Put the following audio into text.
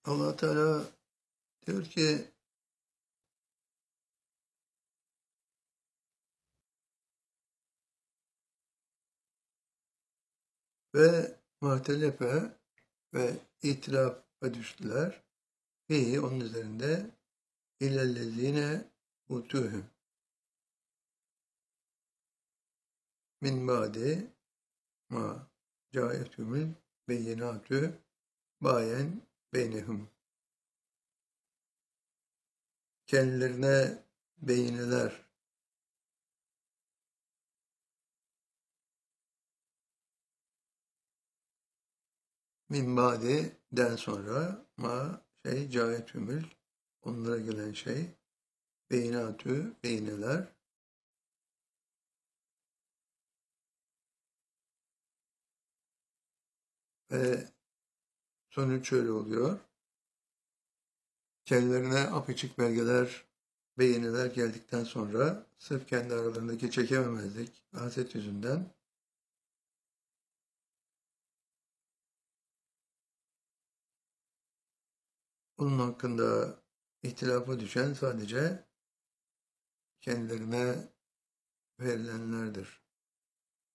Allah Teala diyor ki ve muhtelefe ve itirafa düştüler. Fihi onun üzerinde illellezine utuhum min ba'di ma caetumul beyinatü bayen beynehum. Kendilerine beyineler min ba'di'den sonra ma caetumul onlara gelen şey beyinatü beyineler ve sonuç şöyle oluyor. Kendilerine apaçık belgeler, beyineler geldikten sonra sırf kendi aralarındaki çekememezlik, haset yüzünden bunun hakkında ihtilafa düşen sadece kendilerine verilenlerdir.